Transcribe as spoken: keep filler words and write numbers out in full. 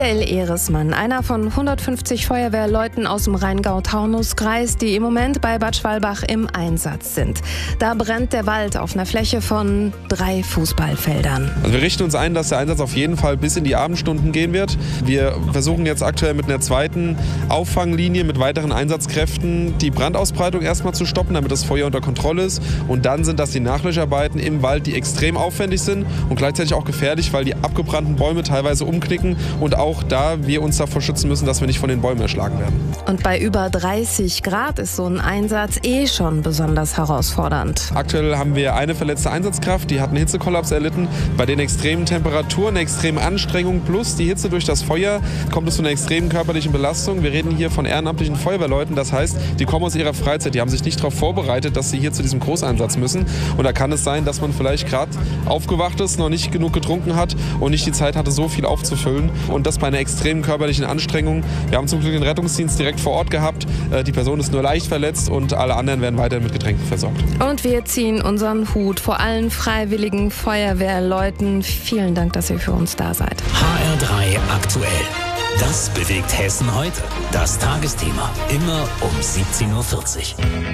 Michael Ehresmann, einer von hundertfünfzig Feuerwehrleuten aus dem Rheingau-Taunus-Kreis, die im Moment bei Bad Schwalbach im Einsatz sind. Da brennt der Wald auf einer Fläche von drei Fußballfeldern. Also wir richten uns ein, dass der Einsatz auf jeden Fall bis in die Abendstunden gehen wird. Wir versuchen jetzt aktuell mit einer zweiten Auffanglinie mit weiteren Einsatzkräften die Brandausbreitung erstmal zu stoppen, damit das Feuer unter Kontrolle ist. Und dann sind das die Nachlöscharbeiten im Wald, die extrem aufwendig sind und gleichzeitig auch gefährlich, weil die abgebrannten Bäume teilweise umknicken und auch da wir uns davor schützen müssen, dass wir nicht von den Bäumen erschlagen werden. Und bei über dreißig Grad ist so ein Einsatz eh schon besonders herausfordernd. Aktuell haben wir eine verletzte Einsatzkraft, die hat einen Hitzekollaps erlitten. Bei den extremen Temperaturen, extremen Anstrengungen plus die Hitze durch das Feuer kommt es zu einer extremen körperlichen Belastung. Wir reden hier von ehrenamtlichen Feuerwehrleuten, das heißt, die kommen aus ihrer Freizeit, die haben sich nicht darauf vorbereitet, dass sie hier zu diesem Großeinsatz müssen. Und da kann es sein, dass man vielleicht gerade aufgewacht ist, noch nicht genug getrunken hat und nicht die Zeit hatte, so viel aufzufüllen. Und das bei einer extremen körperlichen Anstrengung. Wir haben zum Glück den Rettungsdienst direkt vor Ort gehabt. Die Person ist nur leicht verletzt und alle anderen werden weiterhin mit Getränken versorgt. Und wir ziehen unseren Hut vor allen freiwilligen Feuerwehrleuten. Vielen Dank, dass ihr für uns da seid. H R drei aktuell. Das bewegt Hessen heute. Das Tagesthema. Immer um siebzehn Uhr vierzig.